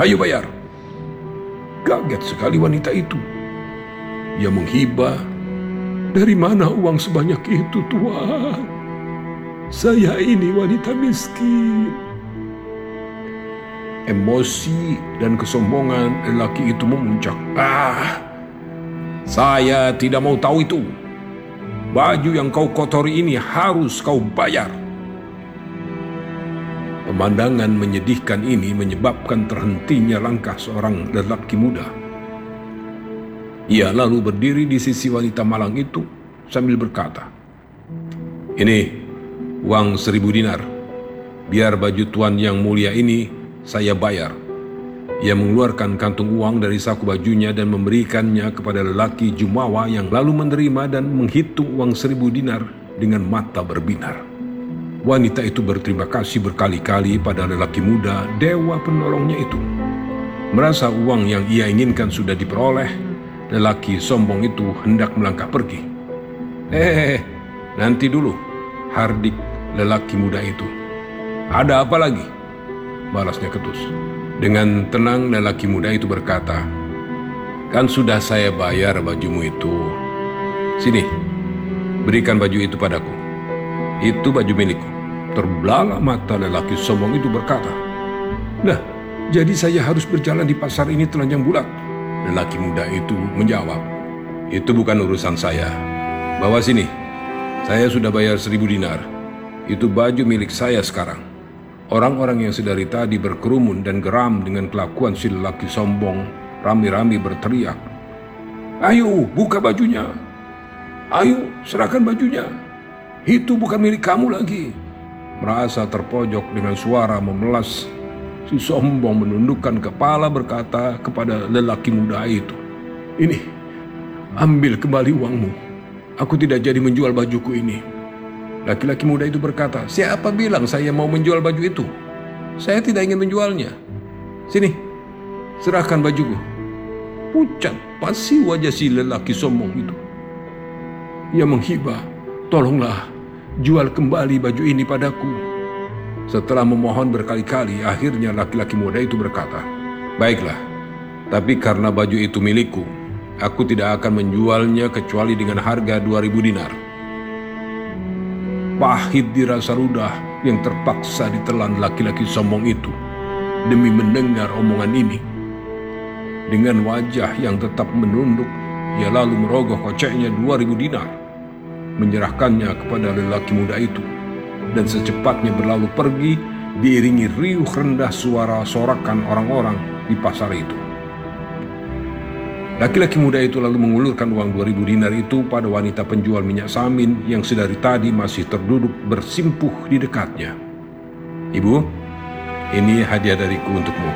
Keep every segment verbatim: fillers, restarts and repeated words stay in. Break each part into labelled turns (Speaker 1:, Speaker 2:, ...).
Speaker 1: Ayo bayar. Kaget sekali wanita itu. Ia menghibah. Dari mana uang sebanyak itu, Tuan? Saya ini wanita miskin. Emosi dan kesombongan lelaki itu memuncak. Ah, saya tidak mau tahu itu. Baju yang kau kotori ini harus kau bayar. Pemandangan menyedihkan ini menyebabkan terhentinya langkah seorang lelaki muda. Ia lalu berdiri di sisi wanita malang itu sambil berkata, "Ini uang seribu dinar. Biar baju tuan yang mulia ini saya bayar." Ia mengeluarkan kantung uang dari saku bajunya dan memberikannya kepada lelaki jumawa yang lalu menerima dan menghitung uang seribu dinar dengan mata berbinar. Wanita itu berterima kasih berkali-kali pada lelaki muda, dewa penolongnya itu. Merasa uang yang ia inginkan sudah diperoleh, lelaki sombong itu hendak melangkah pergi. Eh, nanti dulu, hardik lelaki muda itu. "Ada apa lagi?" balasnya ketus. Dengan tenang lelaki muda itu berkata, "Kan sudah saya bayar bajumu itu. Sini, berikan baju itu padaku. Itu baju milikku." Terbelalak mata lelaki sombong itu berkata, "Nah, jadi saya harus berjalan di pasar ini telanjang bulat?" Lelaki muda itu menjawab, "Itu bukan urusan saya. Bawa sini. Saya sudah bayar seribu dinar. Itu baju milik saya sekarang." Orang-orang yang sedari tadi berkerumun dan geram dengan kelakuan si lelaki sombong rami-rami berteriak, "Ayo, buka bajunya. Ayo, serahkan bajunya. Itu bukan milik kamu lagi." Merasa terpojok dengan suara memelas, si sombong menundukkan kepala berkata kepada lelaki muda itu, "Ini, ambil kembali uangmu. Aku tidak jadi menjual bajuku ini." Laki-laki muda itu berkata, "Siapa bilang saya mau menjual baju itu? Saya tidak ingin menjualnya. Sini, serahkan bajuku." Pucat pasi wajah si lelaki sombong itu. Ia menghibah, "Tolonglah, jual kembali baju ini padaku." Setelah memohon berkali-kali, akhirnya laki-laki muda itu berkata, "Baiklah, tapi karena baju itu milikku, aku tidak akan menjualnya kecuali dengan harga dua ribu dinar. Pahit dirasa ludah yang terpaksa ditelan laki-laki sombong itu demi mendengar omongan ini. Dengan wajah yang tetap menunduk, ia lalu merogoh koceknya dua ribu dinar, menyerahkannya kepada lelaki muda itu, dan secepatnya berlalu pergi diiringi riuh rendah suara sorakan orang-orang di pasar itu. Laki-laki muda itu lalu mengulurkan uang dua ribu dinar itu pada wanita penjual minyak samin yang sedari tadi masih terduduk bersimpuh di dekatnya. "Ibu, ini hadiah dariku untukmu."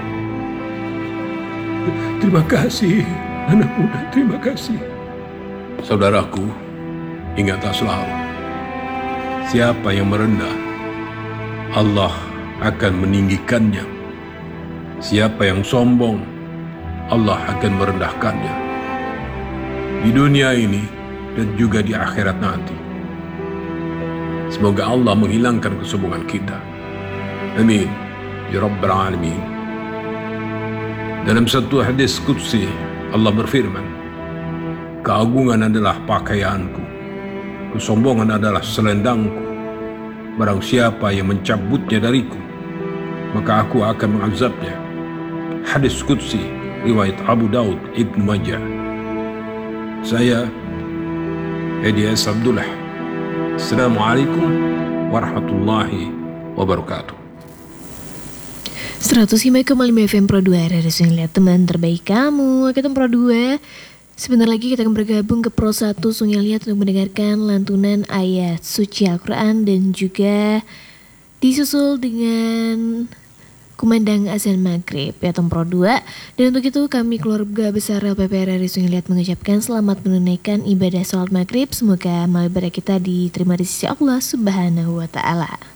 Speaker 1: "Terima kasih, anak muda, terima kasih." Saudaraku, ingatlah selalu, siapa yang merendah, Allah akan meninggikannya. Siapa yang sombong, Allah akan merendahkannya. Di dunia ini dan juga di akhirat nanti. Semoga Allah menghilangkan kesombongan kita. Amin. Ya Rabbal Alamin. Dalam satu hadis qudsi, Allah berfirman, "Keagungan adalah pakaianku, kesombongan adalah selendangku. Barang siapa yang mencabutnya dariku, maka aku akan mengazabnya." Hadis qudsi riwayat Abu Daud Ibn Majah. Saya Hedi S. Abdullah. Assalamualaikum warahmatullahi wabarakatuh.
Speaker 2: seratus lima koma lima F M Pro dua, R R S yang lihat teman terbaik kamu. Kita Pro dua. Sebentar lagi kita akan bergabung ke Pro satu Sungai Lihat untuk mendengarkan lantunan ayat suci Al-Quran dan juga disusul dengan kumandang azan maghrib ya Pro dua. Dan untuk itu kami keluarga besar L P P R R I Sungai Lihat mengucapkan selamat menunaikan ibadah sholat maghrib. Semoga amal ibadah kita diterima di sisi Allah Subhanahu wa Ta'ala.